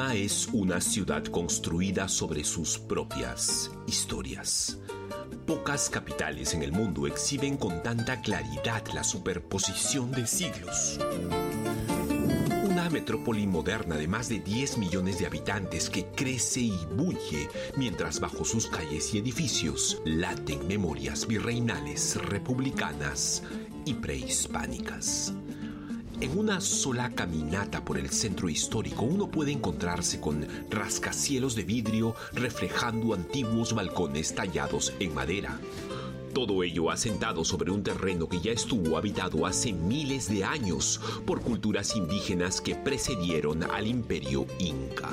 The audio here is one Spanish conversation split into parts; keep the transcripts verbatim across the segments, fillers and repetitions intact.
Lima es una ciudad construida sobre sus propias historias. Pocas capitales en el mundo exhiben con tanta claridad la superposición de siglos. Una metrópoli moderna de más de diez millones de habitantes que crece y bulle mientras bajo sus calles y edificios laten memorias virreinales, republicanas y prehispánicas. En una sola caminata por el centro histórico uno puede encontrarse con rascacielos de vidrio reflejando antiguos balcones tallados en madera. Todo ello asentado sobre un terreno que ya estuvo habitado hace miles de años por culturas indígenas que precedieron al imperio inca.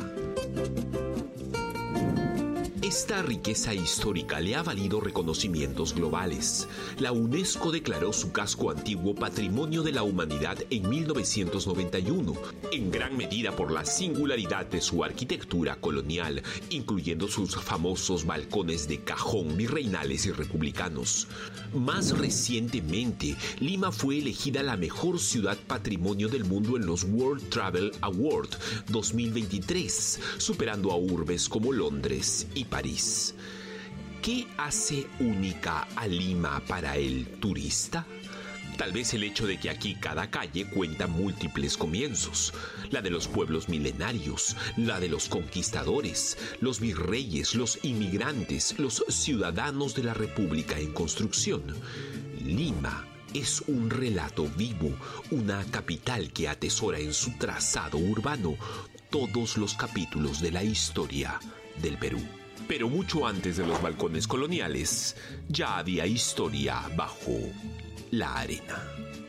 Esta riqueza histórica le ha valido reconocimientos globales. La UNESCO declaró su casco antiguo Patrimonio de la Humanidad en mil novecientos noventa y uno, en gran medida por la singularidad de su arquitectura colonial, incluyendo sus famosos balcones de cajón virreinales y republicanos. Más recientemente, Lima fue elegida la mejor ciudad patrimonio del mundo en los World Travel Award dos mil veintitrés, superando a urbes como Londres y París. ¿Qué hace única a Lima para el turista? Tal vez el hecho de que aquí cada calle cuenta múltiples comienzos. La de los pueblos milenarios, la de los conquistadores, los virreyes, los inmigrantes, los ciudadanos de la República en construcción. Lima es un relato vivo, una capital que atesora en su trazado urbano todos los capítulos de la historia del Perú. Pero mucho antes de los balcones coloniales, ya había historia bajo la arena.